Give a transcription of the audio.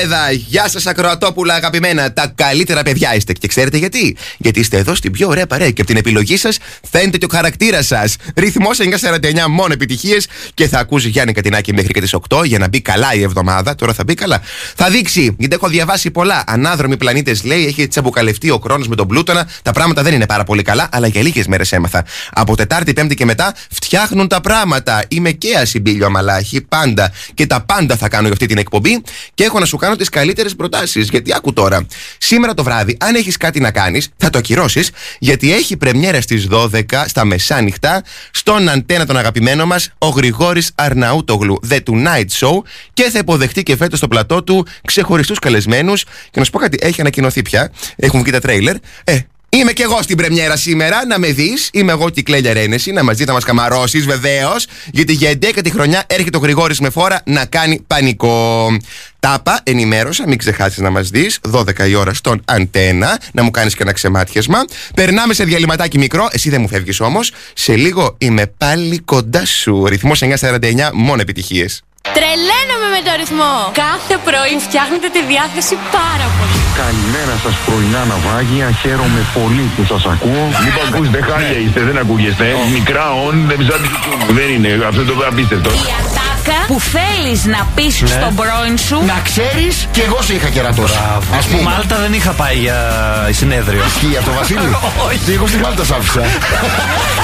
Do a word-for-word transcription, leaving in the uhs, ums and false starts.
Εδα, γεια σας ακροατόπουλα αγαπημένα. Τα καλύτερα παιδιά είστε. Και ξέρετε γιατί? Γιατί είστε εδώ στην πιο ωραία παρέα και από την επιλογή σας φαίνεται και ο χαρακτήρας σας. Ρυθμός εννιακόσια σαράντα εννιά, μόνο επιτυχίες. Και θα ακούσει Γιάννη Κατινάκη μέχρι και τις οκτώ για να μπει καλά η εβδομάδα. Τώρα θα μπει καλά. Θα δείξει, γιατί έχω διαβάσει πολλά. Ανάδρομοι πλανήτες λέει, έχει τσαμπουκαλευτεί ο Κρόνος με τον Πλούτονα. Τα πράγματα δεν είναι πάρα πολύ καλά, αλλά για λίγες μέρες έμαθα. Από Τετάρτη, Πέμπτη και μετά φτιάχνουν τα πράγματα. Είμαι και ασυμπίλιο αμαλάχη, πάντα. Και τα πάντα θα κάνω για αυτή την εκπομπή. Και έχω να σου κάνω τις καλύτερες προτάσεις. Γιατί άκου τώρα, σήμερα το βράδυ, αν έχεις κάτι να κάνεις, θα το ακυρώσεις, γιατί έχει πρεμιέρα στις δώδεκα στα μεσάνυχτα στον Αντένα τον αγαπημένο μας, ο Γρηγόρης Αρναούτογλου, The Tonight Show, και θα υποδεχτεί και φέτος στο πλατό του ξεχωριστούς καλεσμένους. Και να σου πω κάτι, έχει ανακοινωθεί πια, έχουν βγει τα τρέιλερ. Ε, Είμαι κι εγώ στην πρεμιέρα σήμερα, να με δεις. Είμαι εγώ και η Κλέλια Ρένεση, να μαζί θα μας καμαρώσεις βεβαίως. Γιατί για έντεκατη χρονιά έρχεται ο Γρηγόρης με φόρα να κάνει πανικό. Τάπα, ενημέρωσα, μην ξεχάσεις να μας δεις. δώδεκα η ώρα στον Αντένα, να μου κάνεις και ένα ξεμάτιασμα. Περνάμε σε διαλυματάκι μικρό, εσύ δεν μου φεύγεις όμως. Σε λίγο είμαι πάλι κοντά σου. Ρυθμός εννιακόσια σαράντα εννιά, μόνο επιτυχίες. Τρελαίνομαι με το ρυθμό. Κάθε πρωί φτιάχνετε τη διάθεση πάρα πολύ. Καλημέρα σας πρωινά ναυάγια. Χαίρομαι πολύ που σας ακούω. Λοιπόν, ακούστε, χάλια είστε, δεν ακούγεστε. Μικρά όν, δεν ψάχνει. Δεν είναι, αυτό το απίστευτο. Η ατάκα που θέλεις να πεις ναι. στον πρώην σου. Να ξέρεις, και εγώ σε είχα κερατώσει. Ας πούμε, Μάλτα δεν είχα πάει για συνέδριο. Ισχύει αυτό, Βασίλη? Όχι. Εγώ στη Μάλτα σ' άφησα.